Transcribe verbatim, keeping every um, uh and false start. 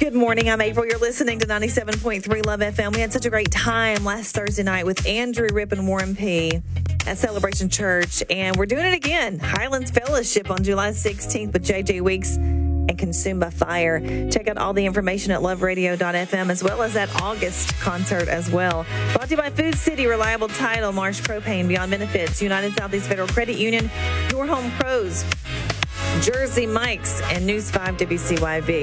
Good morning. I'm April. You're listening to ninety-seven point three Love F M. We had such a great time last Thursday night with Andrew Ripp and Warren P. at Celebration Church, and we're doing it again. Highlands Fellowship on July sixteenth with J J Weeks and Consumed by Fire. Check out all the information at love radio dot f m, as well as that August concert as well. Brought to you by Food City, Reliable Title, Marsh Propane, Beyond Benefits, United Southeast Federal Credit Union, Your Home Pros, Jersey Mike's, and News five W C Y B.